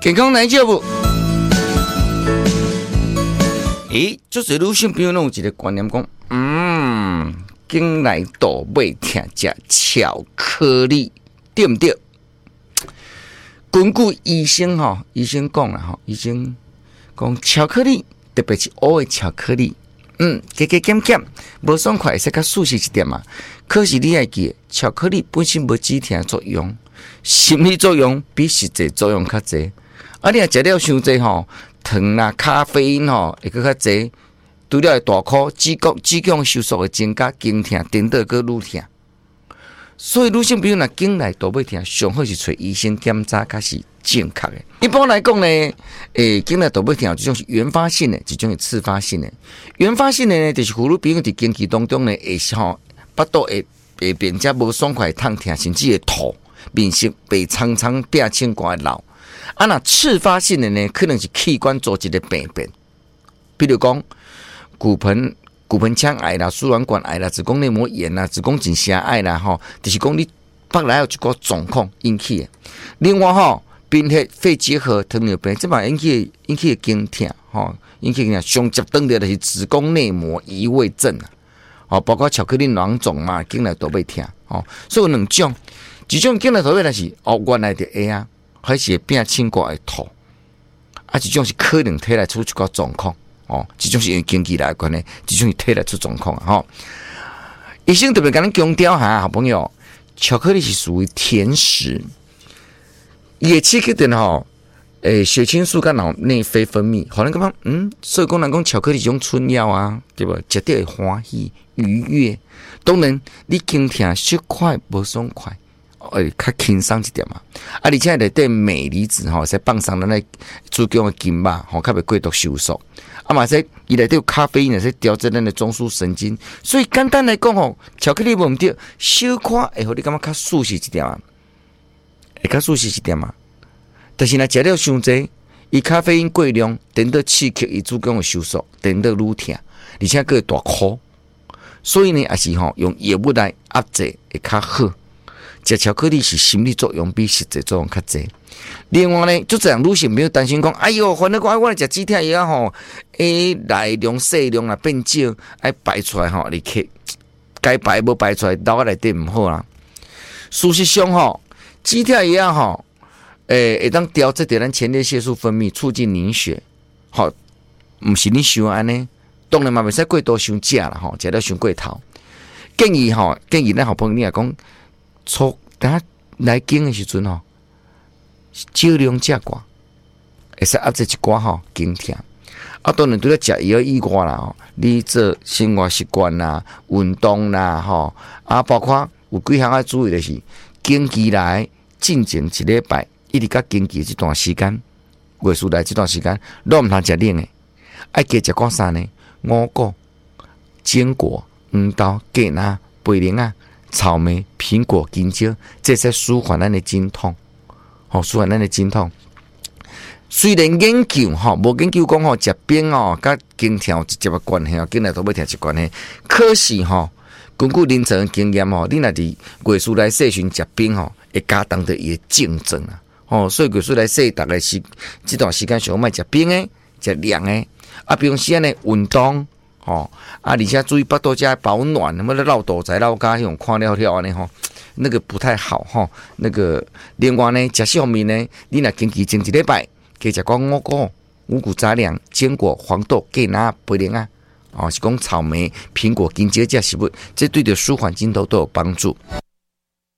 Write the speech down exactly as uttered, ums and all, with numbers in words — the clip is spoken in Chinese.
健康来照不？诶，做侪女性朋友拢有一个观念讲，嗯，经来倒尾听食巧克力，对不对？根据医生吼，医生讲啦吼，医生讲巧克力，特别是黑的巧克力，嗯，加加减减，无爽快，会使较舒适一点嘛。可是你爱记，巧克力本身无止痛的作用，心理作用比实际作用较侪。啊，你若食了伤济吼，糖啦、咖啡因吼，会搁较侪，除了会大颗，子宫子宫收缩会增加，经痛、颠倒搁愈痛。所以女性朋友若经来倒尾痛，上好是找医生检查，才是正确的。一般来讲呢，诶，经来倒尾痛，一种是原发性的，一种是次发性的。原发性的呢，就是妇女朋友伫经期当中呢，会吼腹肚会会变则无爽快、痛痛，甚至会吐，面色白苍苍、变青光老。啊，那次发性的呢，可能是器官组织的病变，比如讲骨盆。骨盆腔癌啦、输卵管癌啦、子宫内膜炎啦、子宫颈狭隘啦，吼，就是讲你北来有一个状况引起的。另外吼，贫血、肺结核、糖尿病，这嘛引起引起的经痛，吼，引起的上接登的就是子宫内膜移位症啊，哦，包括巧克力囊肿嘛，经来都被痛，哦，所以有两种，一种经来都被就是哦，原来的 A 啊，还是变青瓜会吐，啊，一种是可能体来出一个状况。哦，这种是因为经济来关系，这种是体来出状况啊！吼，医生特别跟咱强调哈，好朋友，巧克力是属于甜食，也刺激的吼，诶，血清素跟脑内啡分泌，可能感觉嗯，所以讲人讲巧克力是种春药啊，对吧？食到会欢喜愉悦，当然你经痛小快无爽快。诶，较轻松一点嘛，啊，而且内底镁离子吼，使放松咱咧子宫的筋脉，吼，较袂过度收缩。啊嘛，说伊内底有咖啡因，也是调节咱的中枢神经。所以简单来讲吼，巧克力无毋对，小可会互你感觉较舒适一点啊，会较舒适一点嘛。但是若食了伤济，伊咖啡因过量，等到刺激伊子宫的收缩，等到愈痛，而且佫会大哭。所以呢，也是吼用药物来压制会较好。食巧克力是心理作用比实际作用较济。另外呢，就这样女性没有担心讲，哎哟，反正讲我来食止痛药吼，诶，内容细量啊变少，爱排出来吼，你去该排无排出来，脑内底唔好啦。事实上吼，止痛药吼，诶，会当调节着咱前列腺素分泌，促进凝血。吼，唔是你想安尼，当然嘛袂使过多伤食啦，吼，食了伤过头。建议吼，建议咱好朋友你来讲。初等下来经的时阵吼，少量食寡，会使压制一寡吼经痛。啊，当然除了食药以外啦，吼，你做生活习惯啦、运动啦，吼，啊，包括有几项要注意的是，经期来进前一礼拜，一直到经期这段时间，月数来这段时间，拢毋通食冷的，爱加食寡啥呢？五谷、坚果、黄豆、芥菜、蓓苓啊。草莓、苹果、香蕉，这才舒缓咱的经痛，吼、哦，舒缓咱的经痛。虽然研究吼，无研究讲吼，食冰哦，甲经痛直接的关系哦，经来都要听一关系。可是吼，根据临床经验吼，你若伫月数来细旬食冰吼，会加重着伊的症状啊。哦，所以月数来细，大概是这段时间上莫食冰的，食凉的。啊，平时呢运动。哦，啊，而且注意腹肚加保暖，那么绕肚仔、绕家用看了了呢吼，那个不太好哈。那个另外呢，食上面呢，你若经期前一礼拜，加食个五谷、五谷杂粮、坚果、黄豆、芥菜、蓓苓啊，哦，是讲草莓、苹果、香蕉这食物，这对着舒缓经痛都有帮助。